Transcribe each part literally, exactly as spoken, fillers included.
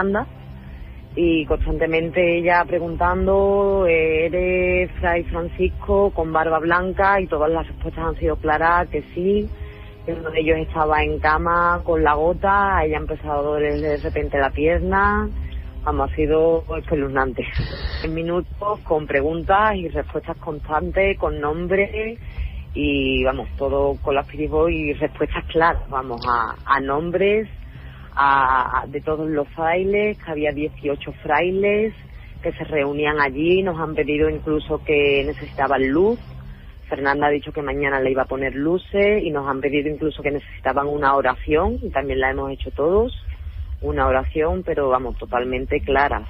Fernanda, y constantemente ella preguntando, ¿eres Fray Francisco con barba blanca? Y todas las respuestas han sido claras, que sí. Uno de ellos estaba en cama con la gota, a ella ha empezado a doler de repente la pierna. Vamos, ha sido espeluznante. En minutos, con preguntas y respuestas constantes, con nombres y, vamos, todo con las piribos y respuestas claras, vamos, a, a nombres a, a, de todos los frailes, que había dieciocho frailes que se reunían allí, nos han pedido incluso que necesitaban luz. Fernanda ha dicho que mañana le iba a poner luces y nos han pedido incluso que necesitaban una oración, y también la hemos hecho todos. Una oración, pero vamos, totalmente clara.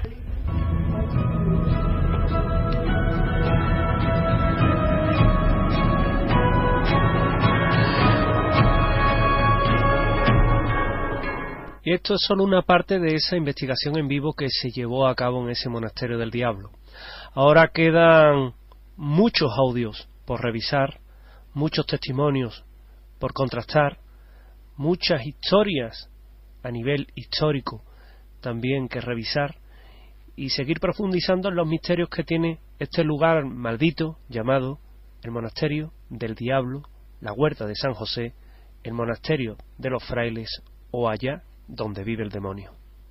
Y esto es solo una parte de esa investigación en vivo que se llevó a cabo en ese monasterio del Diablo. Ahora quedan muchos audios por revisar, muchos testimonios por contrastar, muchas historias a nivel histórico también que revisar y seguir profundizando en los misterios que tiene este lugar maldito llamado el monasterio del Diablo, la huerta de San José, el monasterio de los frailes o allá donde vive el demonio.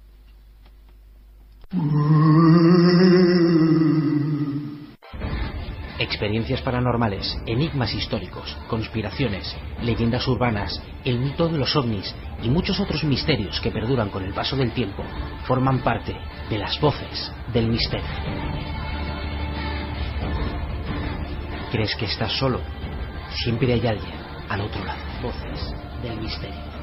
Experiencias paranormales, enigmas históricos, conspiraciones, leyendas urbanas, el mito de los ovnis y muchos otros misterios que perduran con el paso del tiempo forman parte de las voces del misterio. ¿Crees que estás solo? Siempre hay alguien al otro lado. Voces del misterio.